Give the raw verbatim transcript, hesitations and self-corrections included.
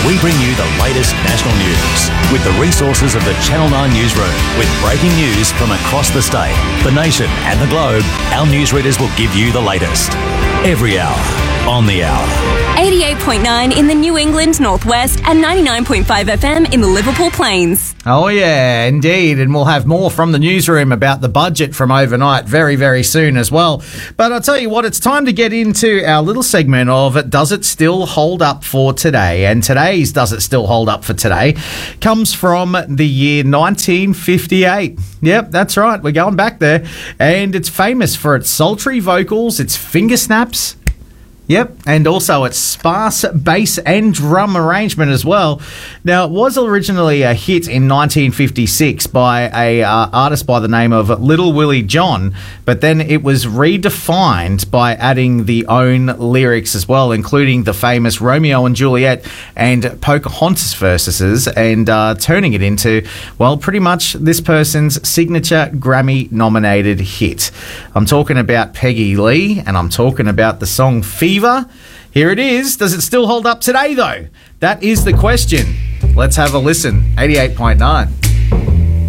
we bring you the latest national news with the resources of the Channel nine newsroom. With breaking news from across the state, the nation and the globe, our newsreaders will give you the latest. Every hour, on the hour. eighty-eight point nine in the New England Northwest and ninety-nine point five F M in the Liverpool Plains. Oh, yeah, indeed. And we'll have more from the newsroom about the budget from overnight very, very soon as well. But I'll tell you what, it's time to get into our little segment of Does It Still Hold Up for Today? And today's Does It Still Hold Up for Today comes from the year nineteen fifty-eight. Yep, that's right. We're going back there. And it's famous for its sultry vocals, its finger snaps. Yep, and also its sparse bass and drum arrangement as well. Now, it was originally a hit in nineteen fifty-six by a uh, artist by the name of Little Willie John, but then it was redefined by adding the own lyrics as well, including the famous Romeo and Juliet and Pocahontas verses, and uh, turning it into, well, pretty much this person's signature Grammy-nominated hit. I'm talking about Peggy Lee, and I'm talking about the song Fever. Here it is. Does it still hold up today, though? That is the question. Let's have a listen. eighty-eight point nine.